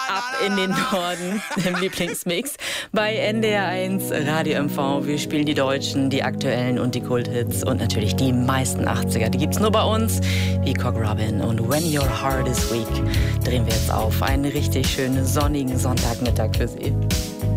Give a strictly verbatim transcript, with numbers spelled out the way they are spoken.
ab in den Norden im Lieblingsmix bei N D R eins Radio M V. Wir spielen die Deutschen, die aktuellen und die Kulthits und natürlich die meisten achtziger. Die gibt's nur bei uns, wie Cock Robin und When Your Heart is Weak. Drehen wir jetzt auf einen richtig schönen sonnigen Sonntagmittag für Sie.